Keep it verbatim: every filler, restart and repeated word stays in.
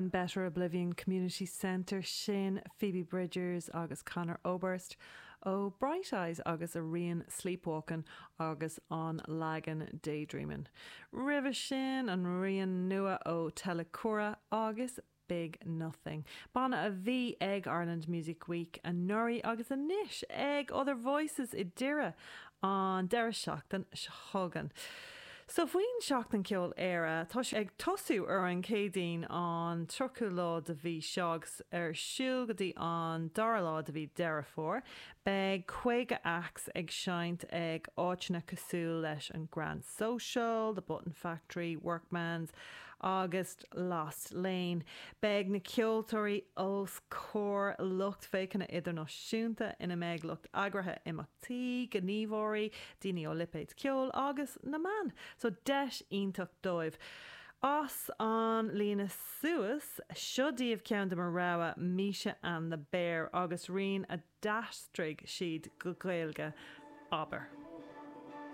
sin Better Oblivion Community Centre sin Phoebe Bridgers agus Conor Oberst ó Bright Eyes agus a rion Sleepwalking agus an Lagan Daydreaming. River sin an rion nua ó Telecura agus Big Nothing. Bana a bhí ag Ireland Music Week a Nuri agus a nish ag Other Voices I Dira an Dara Seachtain Shogan. So faoin seachtain ceol éire, tá sé ag tosú ar an cédín an trochu lá de bhí seags ar siúl go dtí an dara lá de bhí deire fór, beg chuige ax ag seint ag áitna cosúil leis an Grand Social, the Button Factory, Workmans, August Lost Lane. Beg na ceoltóirí os cór lucht fécanna idirnáisiúnta ina méid lucht agrathe imachtaí, gníomhóirí, daoine ó lipéid ceol agus na man. So deis ionach dóibh. Os an lína suas, siodíomh ceann mar raibh Misha and the Bear agus rion a dastrig siad go gaeilge aber.